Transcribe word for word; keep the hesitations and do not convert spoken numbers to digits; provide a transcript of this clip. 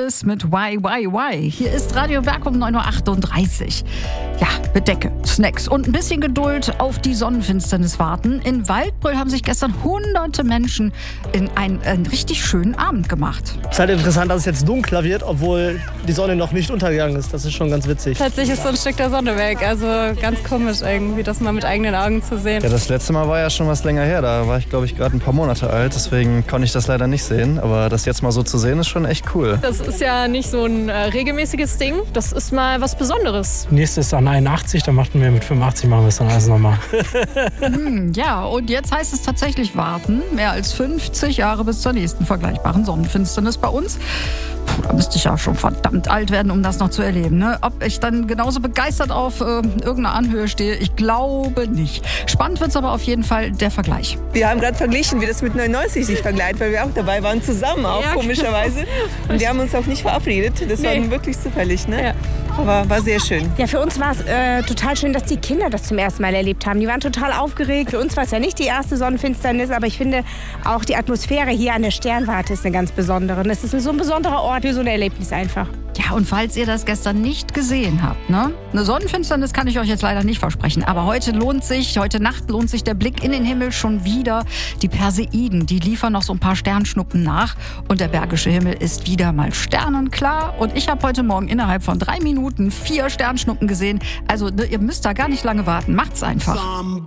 Alice mit Why, Why, Why. Hier ist Radio Berg um neun Uhr achtunddreißig. Ja, mit Decke, Snacks und ein bisschen Geduld auf die Sonnenfinsternis warten. In Waldbröl haben sich gestern hunderte Menschen in einen, einen richtig schönen Abend gemacht. Es ist halt interessant, dass es jetzt dunkler wird, obwohl die Sonne noch nicht untergegangen ist. Das ist schon ganz witzig. Plötzlich ist so ein Stück der Sonne weg. Also ganz komisch irgendwie, das mal mit eigenen Augen zu sehen. Ja, das letzte Mal war ja schon was länger her. Da war ich, glaube ich, gerade ein paar Monate alt. Deswegen konnte ich das leider nicht sehen. Aber das jetzt mal so zu sehen, ist schon echt cool. Das ist ja nicht so ein äh, regelmäßiges Ding. Das ist mal was Besonderes. Nächstes ist an einundachtzig, dann machten wir mit fünfundachtzig, machen wir es dann alles nochmal. hm, ja, und jetzt heißt es tatsächlich warten. Mehr als fünfzig Jahre bis zur nächsten vergleichbaren Sonnenfinsternis bei uns. Puh, da müsste ich ja schon verdammt alt werden, um das noch zu erleben. Ne? Ob ich dann genauso begeistert auf äh, irgendeiner Anhöhe stehe, ich glaube nicht. Spannend wird es aber auf jeden Fall der Vergleich. Wir haben gerade verglichen, wie das mit neunundneunzig sich vergleicht, weil wir auch dabei waren, zusammen auch, ja, komischerweise. Und wir haben uns auch nicht verabredet. Das nee. war wirklich zufällig, ne? Ja. Aber war sehr schön. Ja, für uns war es äh, total schön, dass die Kinder das zum ersten Mal erlebt haben. Die waren total aufgeregt. Für uns war es ja nicht die erste Sonnenfinsternis, aber ich finde auch die Atmosphäre hier an der Sternwarte ist eine ganz besondere. Und es ist so ein besonderer Ort für so ein Erlebnis einfach. Ja, und falls ihr das gestern nicht gesehen habt, ne? Eine Sonnenfinsternis kann ich euch jetzt leider nicht versprechen. Aber heute lohnt sich, heute Nacht lohnt sich der Blick in den Himmel schon wieder. Die Perseiden, die liefern noch so ein paar Sternschnuppen nach. Und der bergische Himmel ist wieder mal sternenklar. Und ich habe heute Morgen innerhalb von drei Minuten vier Sternschnuppen gesehen. Also ne, ihr müsst da gar nicht lange warten. Macht's einfach.